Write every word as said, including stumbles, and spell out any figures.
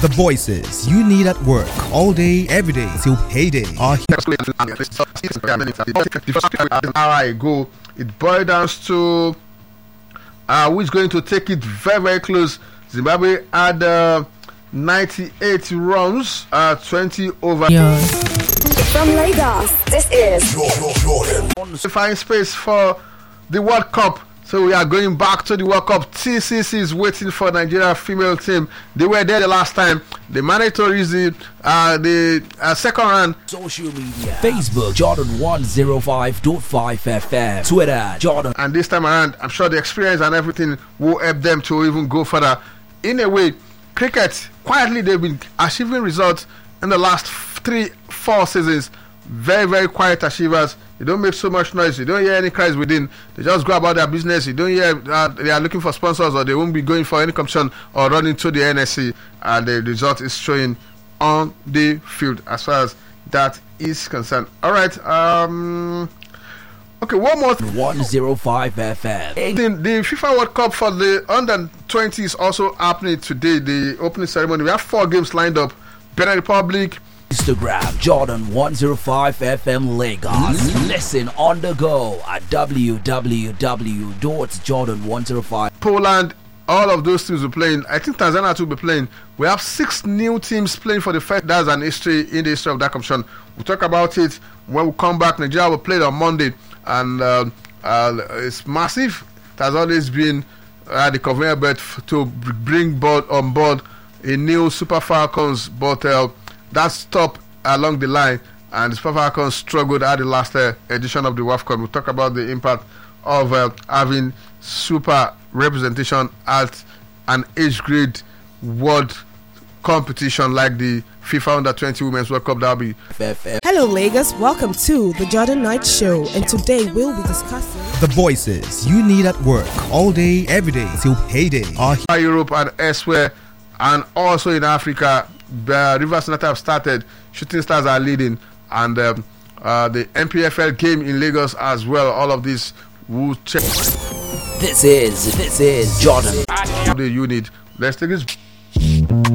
The voices you need at work all day, every day till payday are here. Alright, go. It boils down to uh, who is going to take it very, very close. Zimbabwe had uh, ninety-eight runs, uh, twenty over. From Lagos, this is Jordan. Qualifying space for the World Cup. So we are going back to the World Cup. T C C is waiting for Nigeria female team. They were there the last time. They managed to reach the uh, the uh, second round. Social media: Facebook Jordan one oh five point five F M, Twitter Jordan. And this time around, I'm sure the experience and everything will help them to even go further. In a way, cricket quietly they've been achieving results in the last three, four seasons. Very, very quiet achievers. They don't make so much noise. You don't hear any cries within. They just go about their business. You don't hear uh, they are looking for sponsors, or they won't be going for any competition or running to the N S C. And the result is showing on the field as far as that is concerned. All right. Um. Okay, one more. Th- one oh five F M. the, the FIFA World Cup for the under twenty is also happening today. The opening ceremony. We have four games lined up. Benin Republic. Instagram Jordan one oh five F M Lagos. Mm-hmm. Listen on the go at w w w dot jordan one oh five. Poland, all of those teams will be playing. I think Tanzania too will be playing. We have six new teams playing for the first. That's an history in the history of that competition. We'll talk about it when we come back. Nigeria will play on Monday, and uh, uh, it's massive. It has always been uh, the conveyor belt f- to bring board on board a new Super Falcons, but uh, that stopped along the line, and the Super Falcons struggled at the last uh, edition of the W A F C O N. We'll talk about the impact of uh, having super representation at an age grade world competition like the FIFA Under twenty Women's World Cup. That'll be. Hello, Lagos. Welcome to the Jordan Knight Show, and today we'll be discussing The voices you need at work all day, every day till payday are here. Europe and elsewhere, and also in Africa. The Rivers United have started. Shooting Stars are leading, and um, uh, the N P F L game in Lagos as well. All of this will check. This is this is Jordan. The unit. Let's take this.